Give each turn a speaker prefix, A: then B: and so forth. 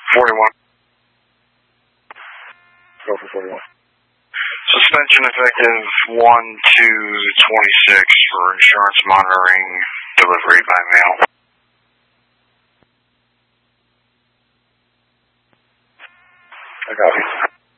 A: 41.
B: Go for 41.
A: Suspension effective 1/2/26 for insurance monitoring delivery by mail.
B: I got you.